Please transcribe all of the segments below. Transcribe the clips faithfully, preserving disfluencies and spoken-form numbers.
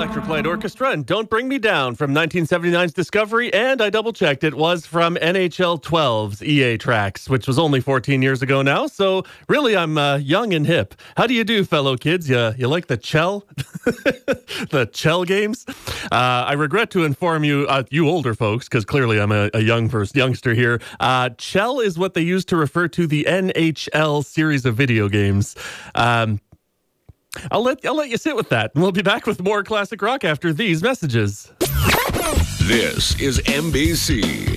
Electric Light Orchestra and Don't Bring Me Down from nineteen seventy-nine's Discovery, and I double-checked, it was from N H L twelve's E A Tracks, which was only fourteen years ago now, so really I'm uh, young and hip. How do you do, fellow kids? You, you like the Chell? The Chell games? Uh, I regret to inform you, uh, you older folks, because clearly I'm a, a young first youngster here, uh, Chell is what they use to refer to the N H L series of video games. Um... I'll let I'll let you sit with that. We'll be back with more classic rock after these messages. This is N B C.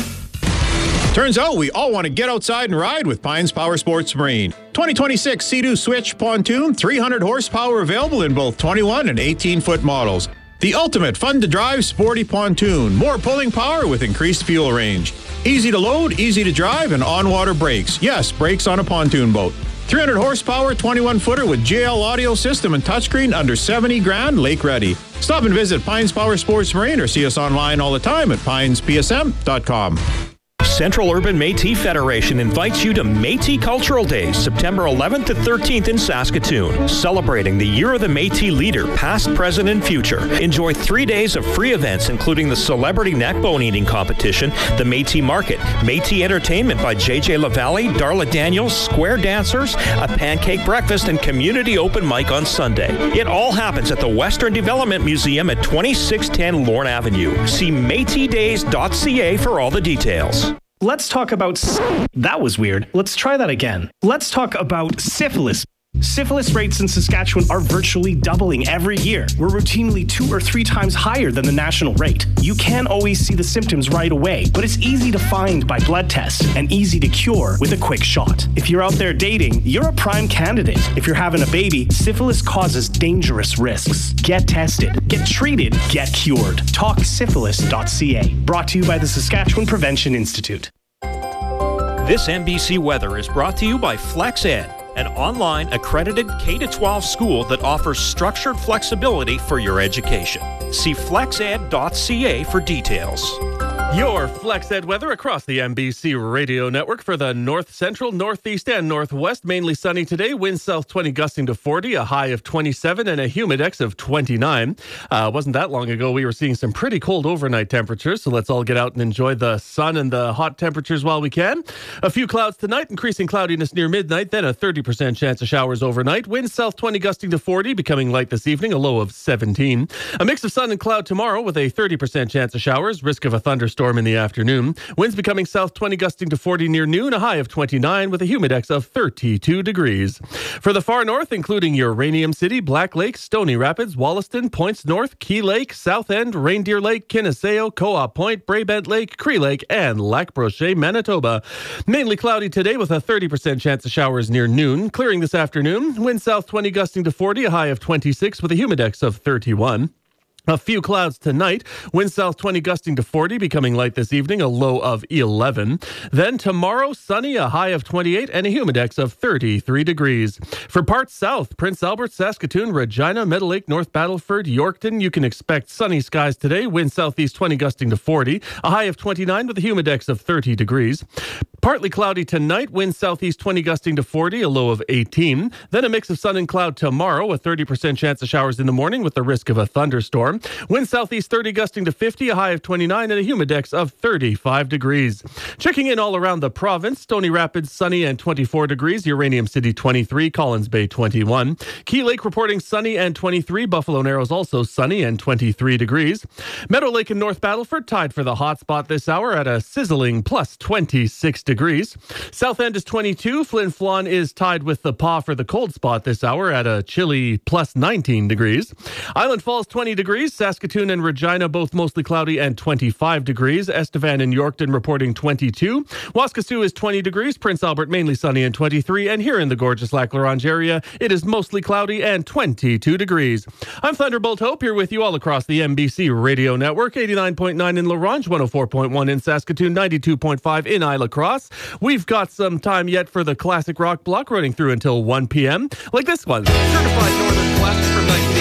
Turns out we all want to get outside and ride with Pines Power Sports Marine. twenty twenty-six Sea-Doo Switch Pontoon, three hundred horsepower, available in both twenty-one and eighteen foot models. The ultimate fun-to-drive sporty pontoon. More pulling power with increased fuel range. Easy to load, easy to drive, and on-water brakes. Yes, brakes on a pontoon boat. three hundred horsepower, twenty-one footer with J L audio system and touchscreen, under seventy grand, lake ready. Stop and visit Pines Power Sports Marine or see us online all the time at pines p s m dot com. Central Urban Métis Federation invites you to Métis Cultural Days, September eleventh to thirteenth in Saskatoon. Celebrating the Year of the Métis leader, past, present, and future. Enjoy three days of free events, including the Celebrity Neckbone Eating Competition, the Métis Market, Métis Entertainment by J J LaValle, Darla Daniels, Square Dancers, a pancake breakfast, and community open mic on Sunday. It all happens at the Western Development Museum at twenty-six ten Lorne Avenue. See métis days dot c a for all the details. Let's talk about... That was weird. Let's try that again. Let's talk about syphilis. Syphilis rates in Saskatchewan are virtually doubling every year. We're routinely two or three times higher than the national rate. You can't always see the symptoms right away, but it's easy to find by blood test and easy to cure with a quick shot. If you're out there dating, you're a prime candidate. If you're having a baby, syphilis causes dangerous risks. Get tested, get treated, get cured. talk syphilis dot c a. Brought to you by the Saskatchewan Prevention Institute. This N B C weather is brought to you by FlexEd, an online accredited K through twelve school that offers structured flexibility for your education. See flex ed dot c a for details. Your FlexEd weather across the N B C radio network for the north central, northeast, and northwest. Mainly sunny today. Winds south twenty gusting to forty, a high of twenty-seven, and a humidex of twenty-nine. Uh, wasn't that long ago we were seeing some pretty cold overnight temperatures, so let's all get out and enjoy the sun and the hot temperatures while we can. A few clouds tonight, increasing cloudiness near midnight, then a thirty percent chance of showers overnight. Winds south twenty gusting to forty, becoming light this evening, a low of seventeen. A mix of sun and cloud tomorrow with a thirty percent chance of showers, risk of a thunderstorm in the afternoon. Winds becoming south twenty gusting to forty near noon, a high of twenty-nine with a humidex of thirty-two degrees. For the far north, including Uranium City, Black Lake, Stony Rapids, Wollaston, Points North, Key Lake, South End, Reindeer Lake, Kinnaseo, Co-op Point, Braybent Lake, Cree Lake, and Lac Brochet, Manitoba. Mainly cloudy today with a thirty percent chance of showers near noon. Clearing this afternoon. Wind south twenty gusting to forty, a high of twenty-six with a humidex of thirty-one. A few clouds tonight. Wind south twenty gusting to forty, becoming light this evening, a low of eleven. Then tomorrow, sunny, a high of twenty-eight, and a humidex of thirty-three degrees. For parts south, Prince Albert, Saskatoon, Regina, Meadow Lake, North Battleford, Yorkton, you can expect sunny skies today. Wind southeast twenty gusting to forty, a high of twenty-nine with a humidex of thirty degrees. Partly cloudy tonight. Wind southeast twenty gusting to forty, a low of eighteen. Then a mix of sun and cloud tomorrow, a thirty percent chance of showers in the morning with the risk of a thunderstorm. Wind southeast thirty gusting to fifty, a high of twenty-nine, and a humidex of thirty-five degrees. Checking in all around the province, Stony Rapids sunny and twenty-four degrees, Uranium City twenty-three, Collins Bay twenty-one. Key Lake reporting sunny and twenty-three, Buffalo Narrows also sunny and twenty-three degrees. Meadow Lake and North Battleford tied for the hot spot this hour at a sizzling plus twenty-six degrees. South End is twenty-two, Flin Flon is tied with the Paw for the cold spot this hour at a chilly plus nineteen degrees. Island Falls twenty degrees, Saskatoon and Regina both mostly cloudy and twenty-five degrees. Estevan and Yorkton reporting twenty-two. Waskesiu is twenty degrees. Prince Albert mainly sunny and twenty-three. And here in the gorgeous Lac La Ronge area, it is mostly cloudy and twenty-two degrees. I'm Thunderbolt Hope, here with you all across the N B C radio network. eighty-nine point nine in La Ronge, one oh four point one in Saskatoon, ninety-two point five in Isla Crosse. We've got some time yet for the classic rock block running through until one p.m. like this one. Certified Northern Classic from nineteen